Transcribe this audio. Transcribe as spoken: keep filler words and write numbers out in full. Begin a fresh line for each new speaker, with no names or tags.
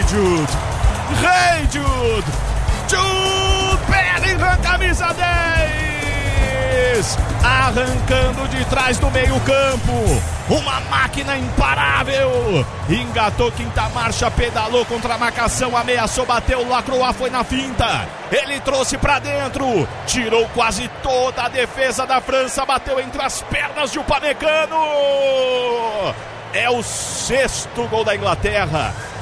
Jude. Rei Jude. Jude Bellingham, camisa dez. Arrancando de trás do meio campo. Uma máquina imparável. Engatou quinta marcha, pedalou contra a marcação, ameaçou, bateu, Lacroix foi na finta. Ele trouxe pra dentro. Tirou quase toda a defesa da França. Bateu entre as pernas de Upamecano. É o sexto gol da Inglaterra.